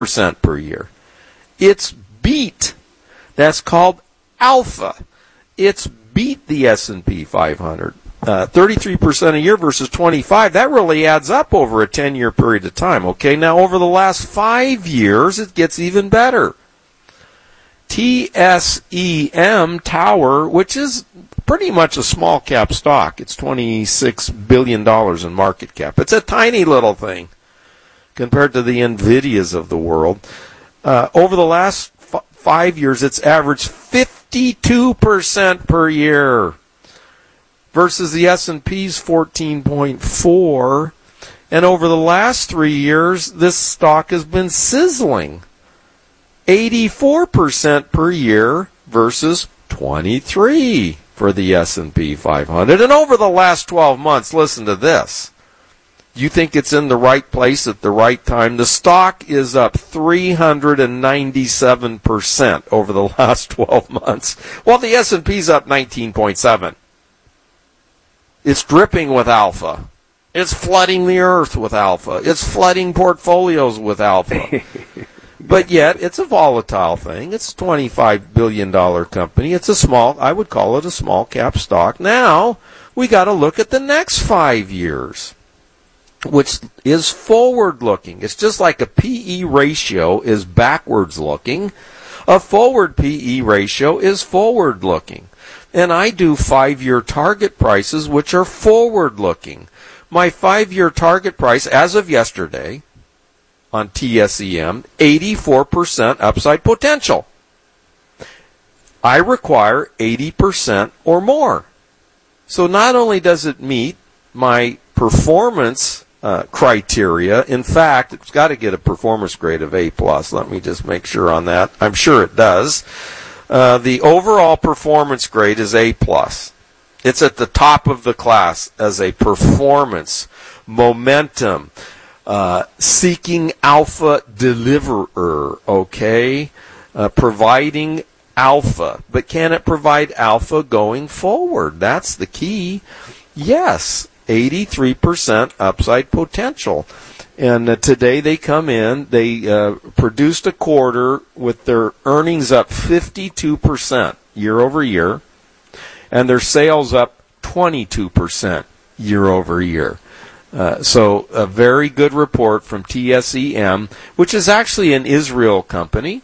per year. It's beat. That's called alpha. It's beat the S&P 500. 33% a year versus 25. That really adds up over a 10-year period of time. Okay, now over the last 5 years, it gets even better. TSEM Tower, which is pretty much a small cap stock. It's $26 billion in market cap. It's a tiny little thing compared to the NVIDIAs of the world. Over the last 5 years, it's averaged 52% per year versus the S&P's 14.4. And over the last 3 years, this stock has been sizzling. 84% per year versus 23 for the S&P 500. And over the last 12 months, listen to this. You think it's in the right place at the right time? The stock is up 397% over the last 12 months, while the S&P's up 19.7. It's dripping with alpha. It's flooding the earth with alpha. It's flooding portfolios with alpha. But yet, it's a volatile thing. It's a $25 billion company. It's a small, I would call it a small cap stock. Now, we got to look at the next 5 years, which is forward-looking. It's just like a P/E ratio is backwards-looking. A forward P/E ratio is forward-looking. And I do 5-year target prices, which are forward-looking. My 5-year target price, as of yesterday, on TSEM, 84% upside potential. I require 80% or more. So not only does it meet my performance criteria, in fact, it's got to get a performance grade of A+. Let me just make sure on that. I'm sure it does. The overall performance grade is A+. It's at the top of the class as a performance, momentum, seeking alpha deliverer, okay? Providing alpha. But can it provide alpha going forward? That's the key. Yes, 83% upside potential. And today they come in, they produced a quarter with their earnings up 52% year over year, and their sales up 22% year over year. So a very good report from TSEM, which is actually an Israeli company,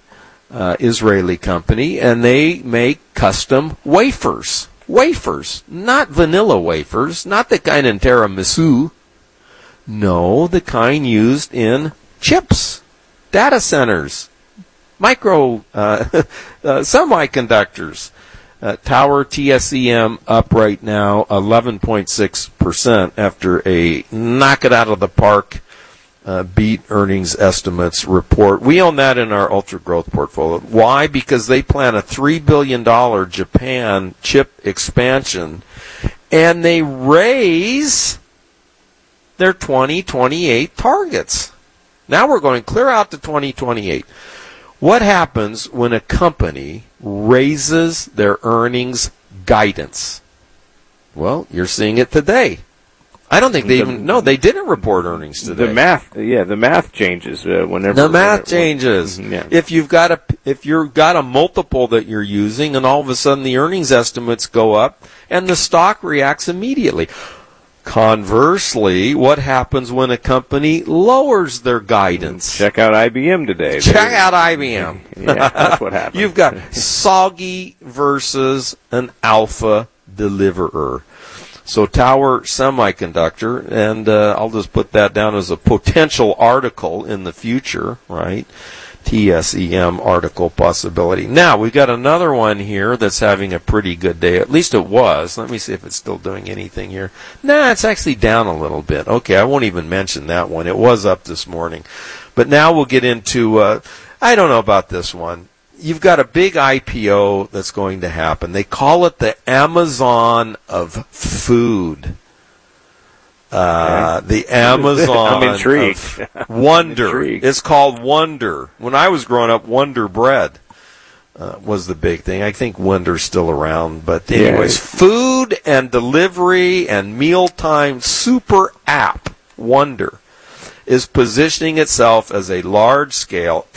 and they make custom wafers. Wafers, not vanilla wafers, not the kind in tiramisu. No, the kind used in chips, data centers, micro semiconductors. Tower TSEM up right now 11.6% after a knock it out of the park beat earnings estimates report. We own that in our ultra growth portfolio. Why? Because they plan a $3 billion Japan chip expansion, and they raise their 2028 targets. Now we're going clear out to 2028. What happens when a company raises their earnings guidance? Well, you're seeing it today. I don't think they they didn't report earnings today. The math changes whenever. The math changes. Yeah. If you've got a multiple that you're using, and all of a sudden the earnings estimates go up, and the stock reacts immediately. Conversely, what happens when a company lowers their guidance? Check out IBM today. Check out IBM. Yeah, that's what happens. You've got soggy versus an alpha deliverer. So Tower Semiconductor, and I'll just put that down as a potential article in the future, right? TSEM article possibility. Now, we've got another one here that's having a pretty good day. At least it was. Let me see if it's still doing anything here. Nah, it's actually down a little bit. Okay, I won't even mention that one. It was up this morning. But now we'll get into, I don't know about this one. You've got a big IPO that's going to happen. They call it the Amazon of food. The Amazon I'm intrigued. of Wonder. It's called Wonder. When I was growing up, Wonder Bread was the big thing. I think Wonder's still around. But anyways, food and delivery and mealtime super app, Wonder. is positioning itself as a large-scale